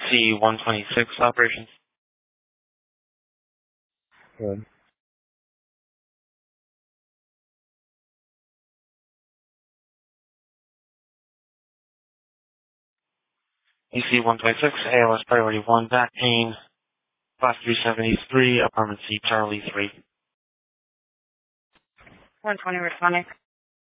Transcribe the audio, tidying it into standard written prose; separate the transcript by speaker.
Speaker 1: EC-126 operations.
Speaker 2: Good.
Speaker 1: EC-126, ALS Priority 1, back pain, Class 373, Apartment C, Charlie 3.
Speaker 3: 120 responding.